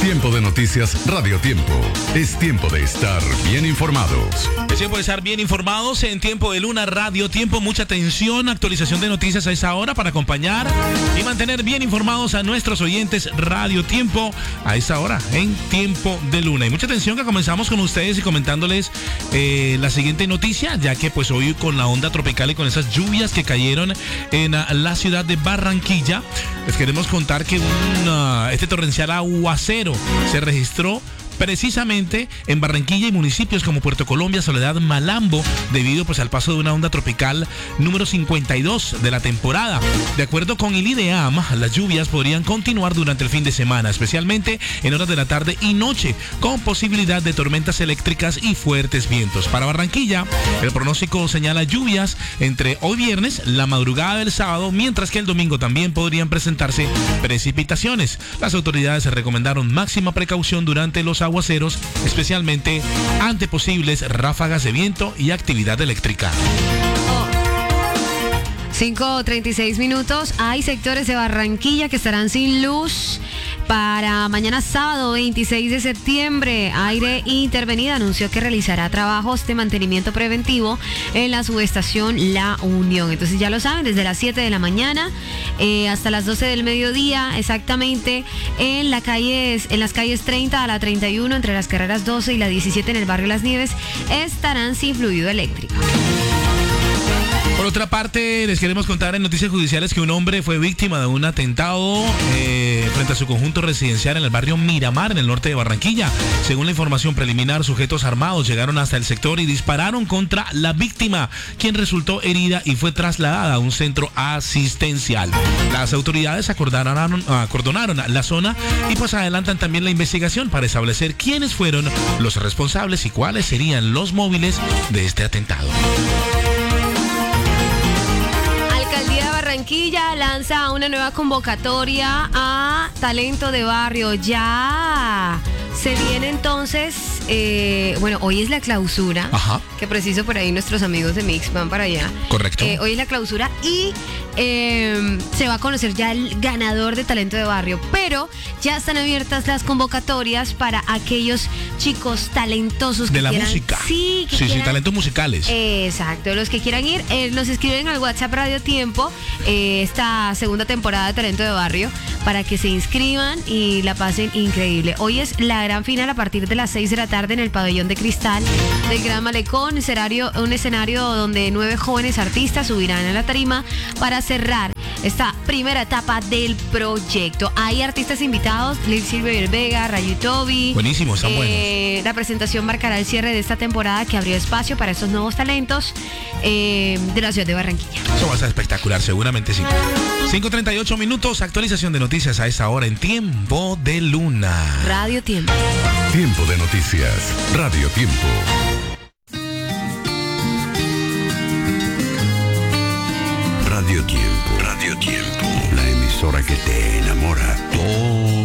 Tiempo de noticias Radio Tiempo. Es tiempo de estar bien informados. Es tiempo de estar bien informados en Tiempo de Luna Radio Tiempo. Mucha atención, actualización de noticias a esa hora para acompañar y mantener bien informados a nuestros oyentes Radio Tiempo a esa hora en Tiempo de Luna. Y mucha atención que comenzamos con ustedes y comentándoles la siguiente noticia, ya que pues hoy con la onda tropical y con esas lluvias que cayeron en la ciudad de Barranquilla, les queremos contar que este torrencial aguacero se registró precisamente en Barranquilla y municipios como Puerto Colombia, Soledad, Malambo, debido pues al paso de una onda tropical número 52 de la temporada. De acuerdo con el IDEAM, las lluvias podrían continuar durante el fin de semana, especialmente en horas de la tarde y noche, con posibilidad de tormentas eléctricas y fuertes vientos. Para Barranquilla, el pronóstico señala lluvias entre hoy viernes, la madrugada del sábado, mientras que el domingo también podrían presentarse precipitaciones. Las autoridades recomendaron máxima precaución durante los aguaceros, especialmente ante posibles ráfagas de viento y actividad eléctrica. 5:36. Hay sectores de Barranquilla que estarán sin luz para mañana sábado 26 de septiembre. Aire Intervenida anunció que realizará trabajos de mantenimiento preventivo en la subestación La Unión. Entonces ya lo saben, desde las 7 de la mañana hasta las 12 del mediodía, exactamente en las calles 30 a la 31, entre las carreras 12 y la 17 en el barrio Las Nieves, estarán sin fluido eléctrico. Por otra parte, les queremos contar en noticias judiciales que un hombre fue víctima de un atentado frente a su conjunto residencial en el barrio Miramar, en el norte de Barranquilla. Según la información preliminar, sujetos armados llegaron hasta el sector y dispararon contra la víctima, quien resultó herida y fue trasladada a un centro asistencial. Las autoridades acordonaron la zona y pues adelantan también la investigación para establecer quiénes fueron los responsables y cuáles serían los móviles de este atentado. Barranquilla lanza una nueva convocatoria a talento de barrio. Ya se viene entonces, hoy es la clausura. Ajá. Que preciso por ahí nuestros amigos de Mix van para allá. Correcto. Hoy es la clausura y se va a conocer ya el ganador de talento de barrio, pero ya están abiertas las convocatorias para aquellos chicos talentosos que de la quieran, música. Sí, talentos musicales. Exacto, los que quieran ir, nos escriben al WhatsApp Radio Tiempo esta segunda temporada de Talento de Barrio para que se inscriban y la pasen increíble. Hoy es la gran final a partir de las 6 de la tarde en el Pabellón de Cristal del Gran Malecón, un escenario donde 9 jóvenes artistas subirán a la tarima para cerrar esta primera etapa del proyecto. Hay artistas invitados, Lil Silver Vega, Rayu Toby. Buenísimo, están buenos. La presentación marcará el cierre de esta temporada que abrió espacio para estos nuevos talentos de la ciudad de Barranquilla. Eso va a ser espectacular, seguramente sí. 5:38, actualización de noticias a esa hora en Tiempo de Luna. Radio Tiempo. Tiempo de noticias Radio Tiempo. Radio Tiempo. Radio Tiempo. La emisora que te enamora todo